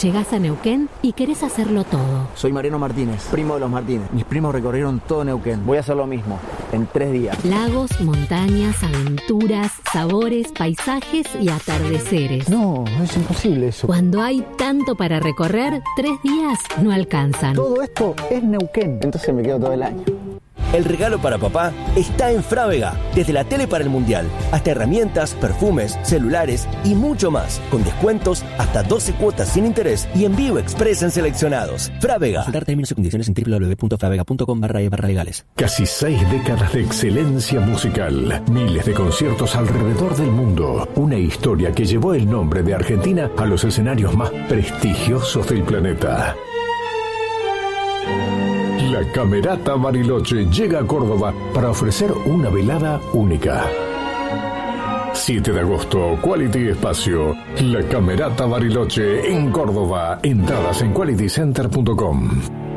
Llegás a Neuquén y querés hacerlo todo. Soy Mariano Martínez, primo de los Martínez. Mis primos recorrieron todo Neuquén. Voy a hacer lo mismo, en 3 días. Lagos, montañas, aventuras, sabores, paisajes y atardeceres. No, es imposible eso. Cuando hay tanto para recorrer, 3 días no alcanzan. Todo esto es Neuquén. Entonces me quedo todo el año. El regalo para papá está en Frávega. Desde la tele para el mundial, hasta herramientas, perfumes, celulares y mucho más. Con descuentos hasta 12 cuotas sin interés y envío express en seleccionados. Frávega. Consultar términos y condiciones en www.fravega.com/legales. Casi 6 décadas de excelencia musical. Miles de conciertos alrededor del mundo. Una historia que llevó el nombre de Argentina a los escenarios más prestigiosos del planeta. La Camerata Bariloche llega a Córdoba para ofrecer una velada única. 7 de agosto, Quality Espacio. La Camerata Bariloche en Córdoba. Entradas en qualitycenter.com.